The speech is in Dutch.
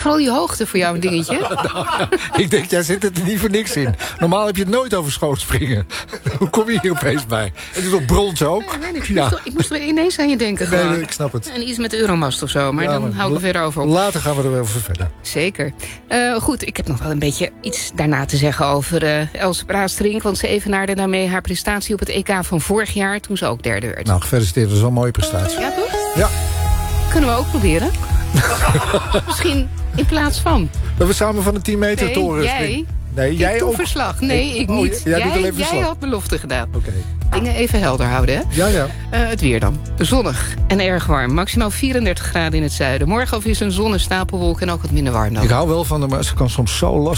vooral die hoogte voor jou een dingetje? Ik denk, jij zit er niet voor niks in. Normaal heb je het nooit over schoonspringen. Hoe kom je hier opeens bij? Het is op brons ook. Ik moest er ineens aan je denken. Nee, ik snap het. En iets met Euromast of zo, maar dan hou ik er verder over op. Later gaan we er weer over verder. Zeker. Goed, ik heb nog wel een beetje iets daarna te zeggen over Else Braastrink. Want ze evenaarde daarmee haar prestatie op het EK van vorig jaar, toen ze ook derde werd. Nou, gefeliciteerd. Dat is wel een mooie prestatie. Ja, toch? Ja. Kunnen we ook proberen? Misschien in plaats van. Dat we samen van de 10 meter toren springen. Nee, jij ook? Verslag. Nee, ik niet. Jij doet alleen verslag. Jij had belofte gedaan. Oké. Dingen even helder houden, hè? Ja. Het weer dan. Zonnig en erg warm. Maximaal 34 graden in het zuiden. Morgen is een zonnestapelwolk en ook wat minder warm dan. Ik hou wel van haar, maar ze kan soms zo lastig